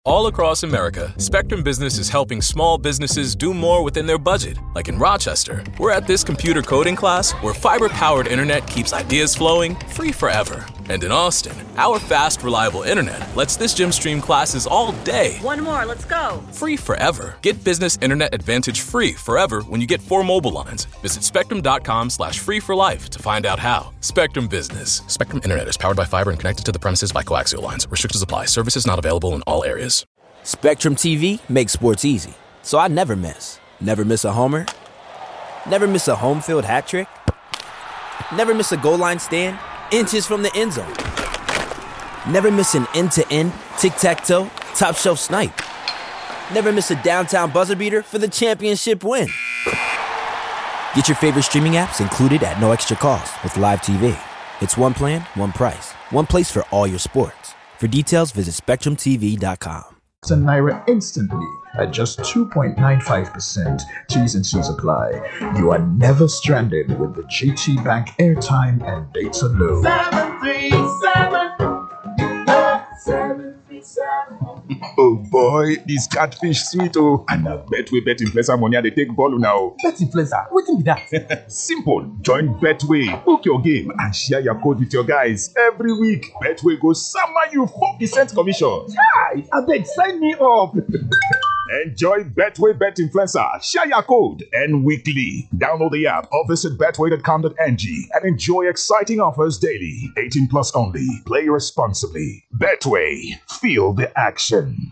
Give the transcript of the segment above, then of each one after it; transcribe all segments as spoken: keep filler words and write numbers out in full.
All across America, Spectrum Business is helping small businesses do more within their budget. Like in Rochester, we're at this computer coding class where fiber-powered internet keeps ideas flowing free forever. And in Austin, our fast, reliable internet lets this gym stream classes all day. One more, let's go. Free forever. Get Business Internet Advantage free forever when you get four mobile lines. Visit spectrum.com slash free for life to find out how. Spectrum Business. Spectrum Internet is powered by fiber and connected to the premises by coaxial lines. Restrictions apply. Services not available in all areas. Spectrum T V makes sports easy, so I never miss. Never miss a homer. Never miss a home field hat trick. Never miss a goal line stand. Inches from the end zone. Never miss an end-to-end, tic-tac-toe, top-shelf snipe. Never miss a downtown buzzer beater for the championship win. Get your favorite streaming apps included at no extra cost with Live T V. It's one plan, one price, one place for all your sports. For details, visit spectrum t v dot com. And Naira instantly at just two point nine five percent. T's and C's apply. You are never stranded with the G T Bank airtime and data load. seven three seven seven three seven Oh boy, this catfish sweet oh. And I bet we bet influencer money they take ball now. Bet influencer? What be that? Simple. Join Betway, book your game and share your code with your guys. Every week, Betway goes summer you four percent commission. Hi, I bet sign me up. Enjoy Betway Bet Influencer. Share your code and weekly. Download the app or visit betway dot com dot n g and enjoy exciting offers daily. eighteen plus only. Play responsibly. Betway. Feel the action.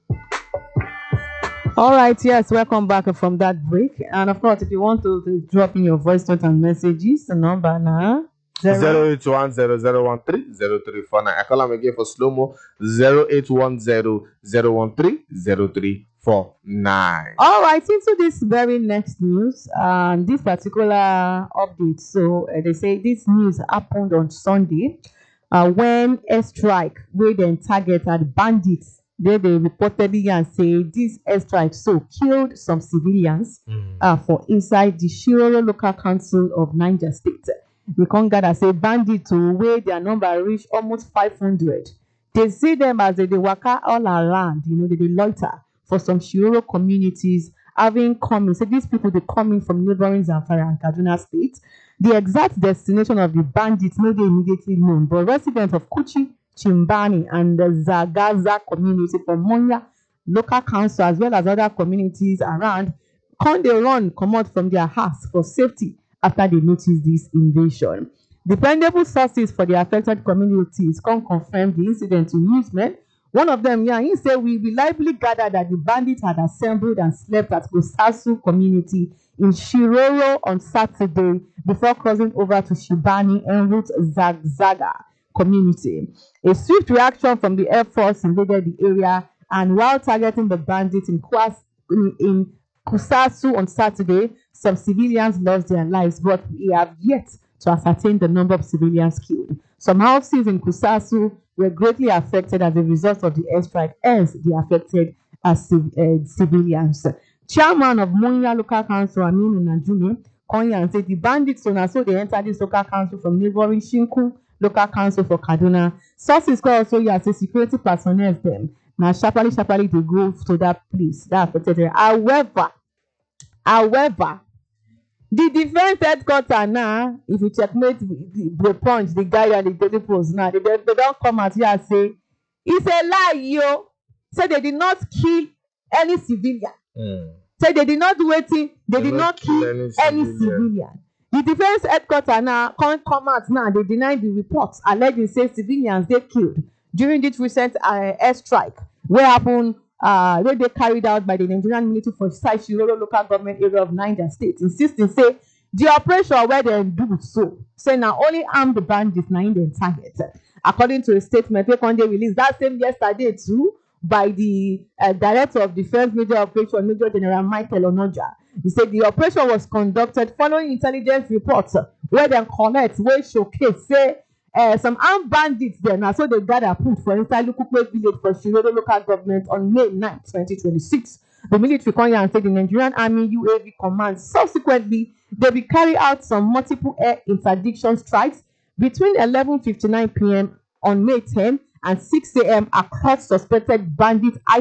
All right, yes, welcome back from that break. And of course, if you want to, to drop in your voice notes and messages, the number now zero eight one zero zero one three zero three four nine. I call them again for slow mo zero eight one zero zero one three zero three four nine. All right, into this very next news and this particular update. So uh, they say this news happened on Sunday uh, when a strike where then targeted bandits. They, they reportedly and say this airstrike so killed some civilians mm. uh, for inside the Shiroro local council of Niger State. The Conga say bandits to where their number reach almost five hundred. They see them as they, they waka all around, you know, they, they loiter for some Shiroro communities having come. So these people they coming from neighboring Zamfara and Kaduna State. The exact destination of the bandits may be immediately known, but residents of Kuchi, Chimbani, and the Zagaza community from Monya local council as well as other communities around come they run come out from their house for safety after they notice this invasion. Dependable sources for the affected communities can confirm the incident to newsmen. One of them, yeah, he said we reliably gathered that the bandits had assembled and slept at Kusasu community in Shiroro on Saturday before crossing over to Shibani en route Zagzaga community. A swift reaction from the Air Force invaded the area, and while targeting the bandits in, Kwas, in, in Kusasu on Saturday, some civilians lost their lives, but we have yet to ascertain the number of civilians killed. Some houses in Kusasu were greatly affected as a result of the airstrike, as the affected as uh, civilians. Chairman of Monya Local Council, Aminu Najumi, Konya, said the bandits so now so they entered this local council from neighboring Shinku Local Council for Kaduna. Sources call also yes, the security personnel them. Now sharply, sharply they go to that place that affected them. However, however, the defense headquarters now, if you checkmate the, the punch, the guy and the daily post now, they, they, they don't come out here and say it's a lie, yo. Say they did not kill any civilian. Mm. Say they did not do anything, they, they did not kill any, any civilian. civilian. The defense headquarters now can't come out now. They deny the reports alleging say civilians they killed during this recent uh, airstrike where happened uh, where they carried out by the Nigerian military for Shiroro local government area of Niger State, insisting say the operation where they do so say now only armed bandits now in the target. According to a statement they can they released that same yesterday too by the uh, director of defense major operation Major General Michael Onoja. He said the operation was conducted following intelligence reports where they connect, where showcase say uh, some armed bandits there now so they gather put for inside Lukukwe village for Shiroro local government on May ninth, twenty twenty-six. The military Konya said the Nigerian Army U A V command subsequently they will carry out some multiple air interdiction strikes between eleven fifty-nine p.m. on May tenth and six a.m. across suspected bandit